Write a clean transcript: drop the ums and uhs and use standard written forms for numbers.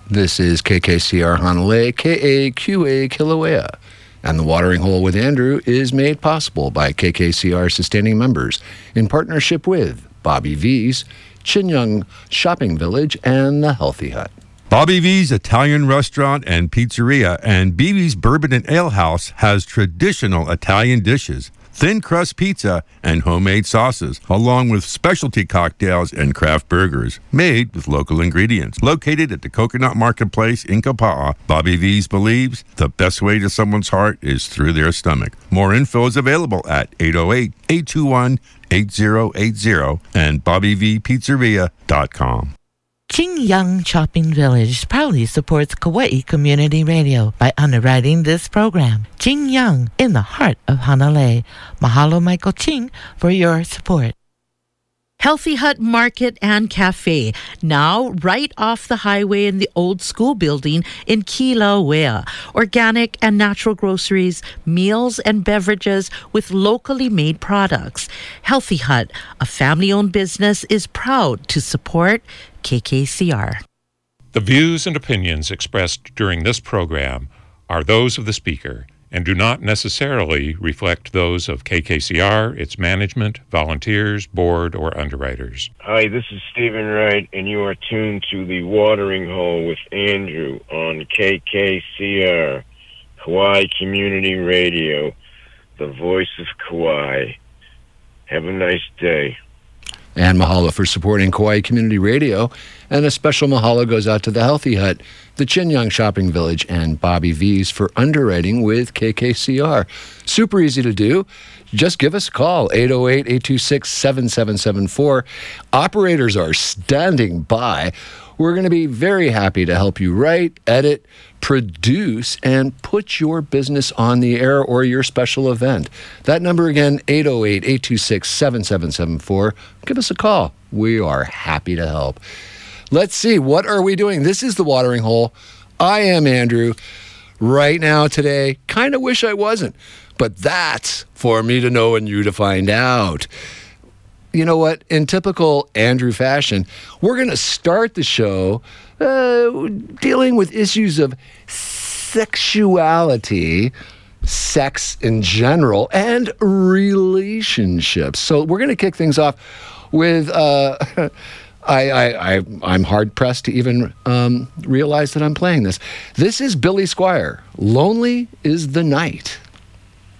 This is KKCR Hanalei, KAQA Kilauea. And the Watering Hole with Andrew is made possible by KKCR sustaining members in partnership with Bobby V's, Chin Young Shopping Village, and the Healthy Hut. Bobby V's Italian Restaurant and Pizzeria and BB's Bourbon and Ale House has traditional Italian dishes, thin crust pizza, and homemade sauces, along with specialty cocktails and craft burgers made with local ingredients. Located at the Coconut Marketplace in Kapa'a, Bobby V's believes the best way to someone's heart is through their stomach. More info is available at 808-821-8080 and BobbyVPizzeria.com. Chin Young Shopping Village proudly supports Kauai Community Radio by underwriting this program. Chin Young, in the heart of Hanalei. Mahalo, Michael Ching, for your support. Healthy Hut Market and Cafe, now right off the highway in the old school building in Kilauea. Organic and natural groceries, meals and beverages with locally made products. Healthy Hut, a family-owned business, is proud to support KKCR. The views and opinions expressed during this program are those of the speaker and do not necessarily reflect those of KKCR, its management, volunteers, board, or underwriters. Hi, this is Stephen Wright, and you are tuned to the Watering Hole with Andrew on KKCR, Kauai Community Radio, the voice of Kauai. Have a nice day. And mahalo for supporting Kauai Community Radio. And a special mahalo goes out to the Healthy Hut, the Chin Young Shopping Village, and Bobby V's for underwriting with KKCR. Super easy to do. Just give us a call, 808-826-7774. Operators are standing by. We're going to be very happy to help you write, edit, produce, and put your business on the air or your special event. That number again, 808-826-7774. Give us a call. We are happy to help. Let's see, what are we doing? This is the Watering Hole. I am Andrew. Right now, today, kind of wish I wasn't, but that's for me to know and you to find out. You know what? In typical Andrew fashion, we're going to start the show dealing with issues of sexuality, sex in general, and relationships. So we're going to kick things off with... I'm hard-pressed to even realize that I'm playing this. This is Billy Squier. Lonely is the Night.